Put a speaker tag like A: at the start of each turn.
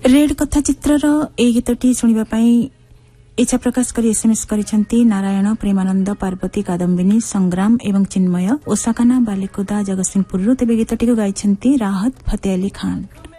A: Red कथा चित्रर ए गीतटी शुणिबा पई इच्छा प्रकाश करी एसएमएस करिसेंती नारायण प्रेमानंद पार्वती कादम्बिनी संग्राम एवं चिन्मय ओसाकाना बालिकुदा जगतसिंहपुर तेबे गीतटी को गाइछंती राहत फतेह अली खान।